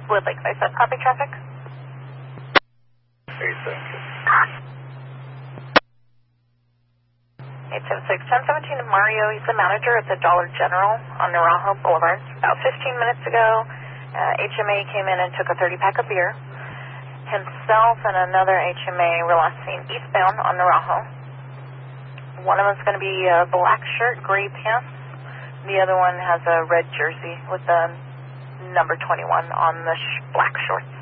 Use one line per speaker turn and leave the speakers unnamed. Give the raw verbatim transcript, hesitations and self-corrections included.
Wood Lake Five Seven. Copy traffic.
Eight seven six.
Eight seven six. Ten seventeen. Mario. He's the manager at the Dollar General on Naranjo Boulevard. About fifteen minutes ago, uh, H M A came in and took a thirty pack of beer. Himself and another H M A were last seen eastbound on Naranjo. One of them's going to be a black shirt, gray pants. The other one has a red jersey with the number twenty-one on the sh black shorts.